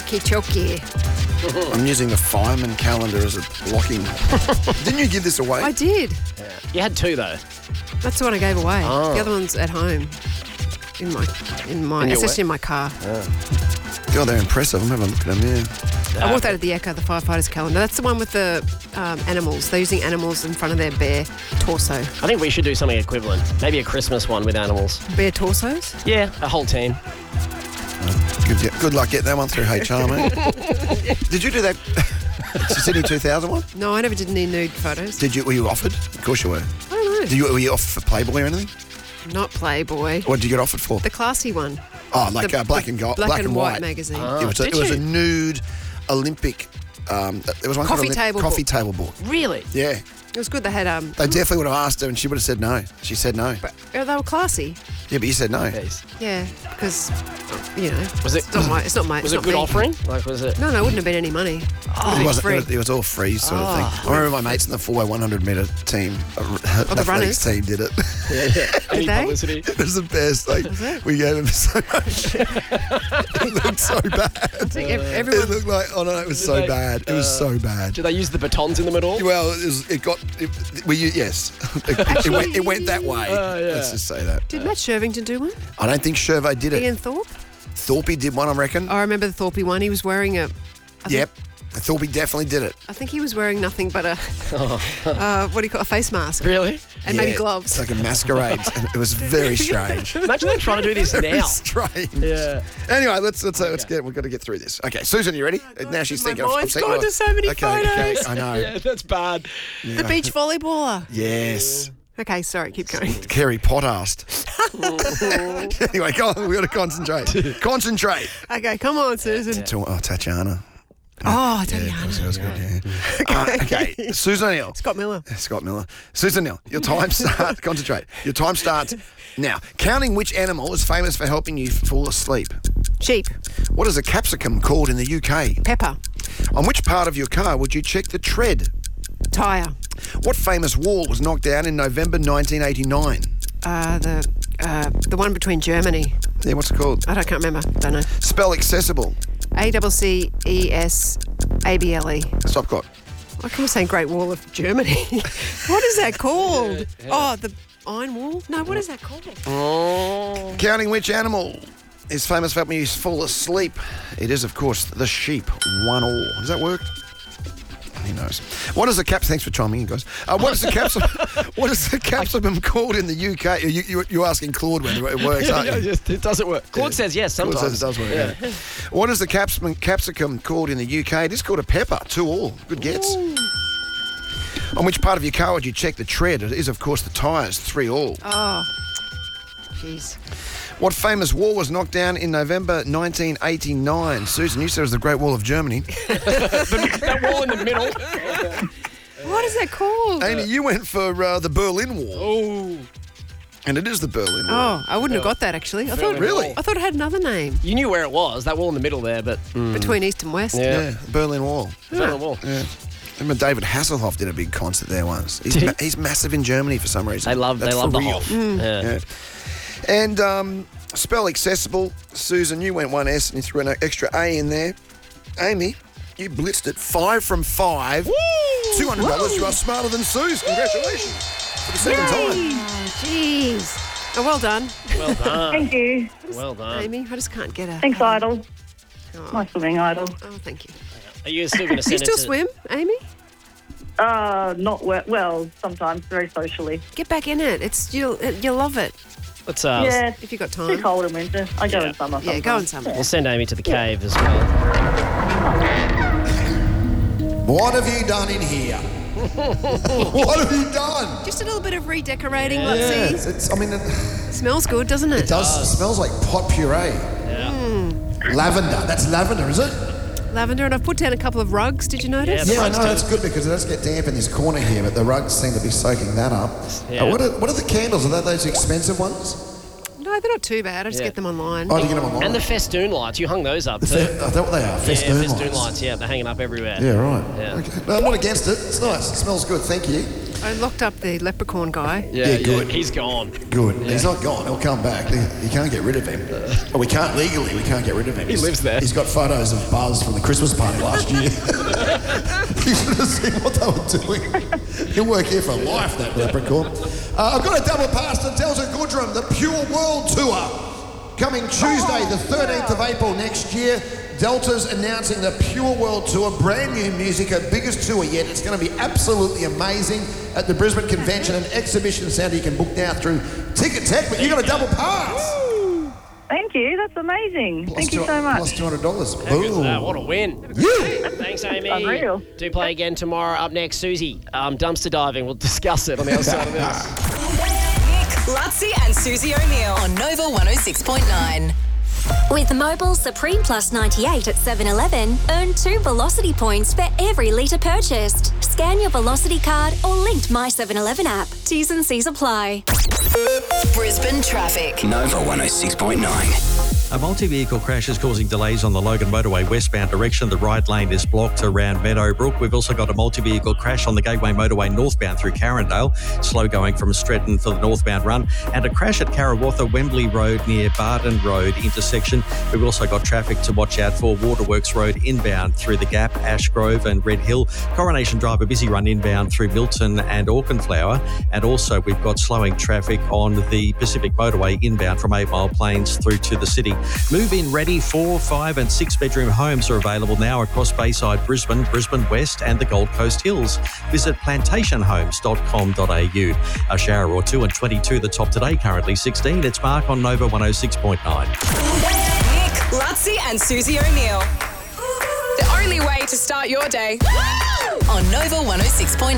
Artichoke. I'm using the fireman calendar as a blocking. Didn't you give this away? I did. You had 2 though. That's the one I gave away. Oh. The other one's at home. In my, your it's way? actually in my car. God, they're impressive. I'm having a look at them, yeah. I bought that at the Echo, the firefighters calendar. That's the one with the animals. They're using animals in front of their bare torso. I think we should do something equivalent. Maybe a Christmas one with animals. Bare torsos? Yeah, a whole team. Good luck getting that one through HR, mate. Did you do that Sydney 2000 one? No, I never did any nude photos. Were you offered? Of course you were. I don't know. Were you offered for Playboy or anything? Not Playboy. What did you get offered for? The classy one. Oh, like black and gold, Black and white magazine. It was a nude Olympic. There was one called coffee table book. Really? Yeah, It was good. They had they definitely would have asked her, and she would have said no. She said no. but they were classy. Yeah, but you said no. Yeah, because Was it? it's not my. It's not my. Was it's it a not good me. offering? Like, was it? No, it wouldn't have been any money. It wasn't. It was all free sort of thing. I remember my mates in the 100 metre team, the runners? team did it. Any they? publicity? It was the best. Like it? we gave them so much. It looked so bad. I think It everyone. looked like it was so bad. It was so bad. Did they use the batons in the middle? Well, yes. It went that way. Let's just say that. Did Matt Shervington do one? I don't think Shervo did it. Ian Thorpe? Thorpe did one, I reckon. I remember the Thorpe one. He was wearing a. Yep. Thorpe definitely did it. I think he was wearing nothing but a. What do you call a face mask? Really? And maybe gloves. It's like a masquerade. And it was very strange. Imagine them trying to do this Very now. strange. Yeah. Anyway, let's get. We've got to get through this. Okay, Susan, you ready? Now she's my thinking. mind's gone to so many Okay, photos. I know. Yeah, that's bad. The beach volleyballer. Yes. Okay, sorry, keep going. Kerry Pothast. Anyway, go on. We've got to concentrate. Concentrate. Okay, come on, Susan. Tatiana. Oh, Yeah, Tatiana. that was good, yeah. Okay, Susan O'Neill. Scott Miller. Scott Miller. Susan O'Neill, your time starts. Concentrate. Your time starts now. Counting which animal is famous for helping you fall asleep? Sheep. What is a capsicum called in the UK? Pepper. On which part of your car would you check the tread? Tyre. What famous wall was knocked down in November 1989? The one between Germany. Yeah, what's it called? I can't remember. Don't know. Spell accessible. ACCESABLE. Stopcock. I can saying Great Wall of Germany. What is that called? Oh, the Iron Wall? No, what is that called? Counting which animal is famous for helping you fall asleep? It is, of course, the sheep. 1-1. Does that work? Who knows? What is the Thanks for chiming in, guys. What is the capsicum called in the UK? You're asking Claude whether it works, aren't you? It doesn't work. Claude says yes Claude sometimes. says it does work. Yeah. What is the capsicum called in the UK? It is called a pepper. 2-2. Good gets. On which part of your car would you check the tread? It is, of course, the tyres. 3-3. Oh, jeez. What famous wall was knocked down in November 1989? Susan, you said it was the Great Wall of Germany. That wall in the middle. What is that called? Amy, you went for the Berlin Wall. Oh. And it is the Berlin Wall. Oh, I wouldn't have got that actually. I thought Really? I thought it had another name. You knew where it was, that wall in the middle there, but... Between East and West. Yeah. Yeah, Berlin Wall. It's on the wall. Yeah. I remember David Hasselhoff did a big concert there once. He's massive in Germany for some reason. They love That's the for real. Hoff. Yeah. Yeah. And spell accessible. Susan, you went 1 S and you threw an extra A in there. Amy, you blitzed it. 5 from 5. Woo! $200. You are smarter than Suze. Congratulations. For the second time. Oh, jeez. Oh, well done. Well done. Thank you. Well done. Amy, I just can't get her. Thanks, Idol. Oh, My swimming idol. thank you. Are you still going to Do you send still it to... swim, Amy? Not well, sometimes, very socially. Get back in it. You'll love it Let's, Yeah, if you got too time. cold in winter. I go in summer. Yeah, go in summer. We'll send Amy to the cave as well. What have you done in here? What have you done? Just a little bit of redecorating. Yeah, Let's see. it Smells good, doesn't it? does. It smells like pot puree. Lavender. That's lavender, is it? Lavender, and I've put down a couple of rugs. Did you notice? Yeah, Yeah, I know. Rugs That's good because it does get damp in this corner here, but the rugs seem to be soaking that up. Yeah. What are the candles? Are they those expensive ones? No, they're not too bad. I just get them online. Oh, do you get them online? And the festoon lights, you hung those up too. Is that what they are? Festoon Festoon lights. lights, yeah, they're hanging up everywhere. Yeah, right. Yeah. Okay. No, I'm not against it. It's nice. It smells good. Thank you. I locked up the leprechaun guy. Yeah, good. He's gone. Good. He's not gone. He'll come back. You can't get rid of him. We can't legally. We can't get rid of him. He lives there. He's got photos of Buzz from the Christmas party last year. You should have seen what they were doing. He'll work here for life, that leprechaun. I've got a double pass to Delta Goodrum, the Pure World Tour. Coming Tuesday, the 13th of April next year. Delta's announcing the Pure World Tour, brand new music, her biggest tour yet. It's going to be absolutely amazing at the Brisbane Convention and Exhibition Centre. You can book now through Ticket Tech, but you got a double pass. Thank you. That's amazing. Plus Thank you so much. Plus $200. How good is Boom. that? What a win. Yeah. Thanks, Amy. Unreal. Do play again tomorrow. Up next, Susie. Dumpster diving. We'll discuss it on the other side of this. Nick, Lutzi and Susie O'Neill on Nova 106.9. With Mobile Supreme Plus 98 at 7-Eleven, earn 2 Velocity points for every litre purchased. Scan your Velocity card or linked My 7-Eleven app. T's and C's apply. Brisbane traffic. Nova 106.9. A multi-vehicle crash is causing delays on the Logan Motorway westbound direction. The right lane is blocked around Meadowbrook. We've also got a multi-vehicle crash on the Gateway Motorway northbound through Carindale. Slow going from Stretton for the northbound run. And a crash at Karawatha Wembley Road near Barden Road intersection. We've also got traffic to watch out for Waterworks Road inbound through the Gap, Ashgrove and Red Hill. Coronation Drive, a busy run inbound through Milton and Auchenflower. And also we've got slowing traffic on the Pacific Motorway inbound from 8 Mile Plains through to the city. Move-in ready 4, 5 and 6 bedroom homes are available now across Bayside, Brisbane, Brisbane West and the Gold Coast Hills. Visit plantationhomes.com.au. A shower or two and 22 the top today, currently 16. It's Mark on Nova 106.9. Nick, Lutzi and Susie O'Neill. The only way to start your day on Nova 106.9.